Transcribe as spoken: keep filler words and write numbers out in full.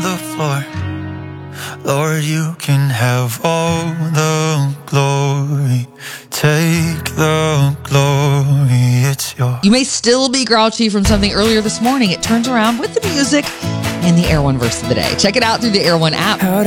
the floor. Lord, you can have all the glory. Take the glory, it's yours. You may still be grouchy from something earlier this morning. It turns around with the music and the Air One verse of the day. Check it out through the Air One app.